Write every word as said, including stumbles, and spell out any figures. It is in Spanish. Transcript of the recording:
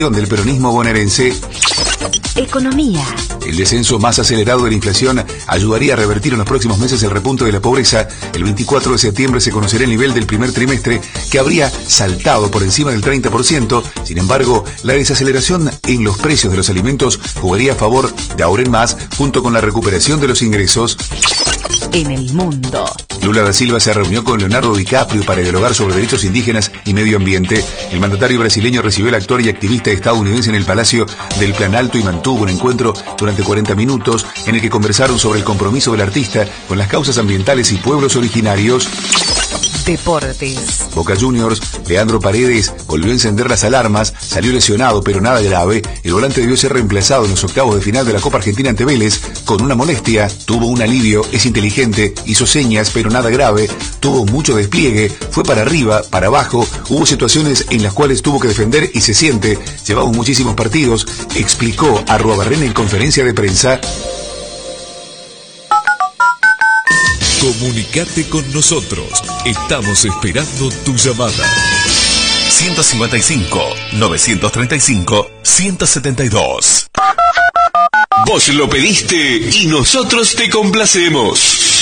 del peronismo bonaerense. Economía. El descenso más acelerado de la inflación ayudaría a revertir en los próximos meses el repunte de la pobreza. El veinticuatro de septiembre se conocerá el nivel del primer trimestre, que habría saltado por encima del treinta por ciento. Sin embargo, la desaceleración en los precios de los alimentos jugaría a favor de Ahora en Más, junto con la recuperación de los ingresos. En el mundo. Lula da Silva se reunió con Leonardo DiCaprio para dialogar sobre derechos indígenas y medio ambiente. El mandatario brasileño recibió al actor y activista estadounidense en el Palacio del Planalto y mantuvo un encuentro durante cuarenta minutos en el que conversaron sobre el compromiso del artista con las causas ambientales y pueblos originarios. Deportes. Boca Juniors, Leandro Paredes volvió a encender las alarmas, salió lesionado pero nada grave. El volante debió ser reemplazado en los octavos de final de la Copa Argentina ante Vélez con una molestia. Tuvo un alivio, es inteligente, hizo señas pero nada grave, tuvo mucho despliegue, fue para arriba, para abajo, hubo situaciones en las cuales tuvo que defender y se siente. Llevamos muchísimos partidos, explicó Arruabarrena en conferencia de prensa. Comunicate con nosotros. Estamos esperando tu llamada. ciento cincuenta y cinco, novecientos treinta y cinco, ciento setenta y dos. Vos lo pediste y nosotros te complacemos.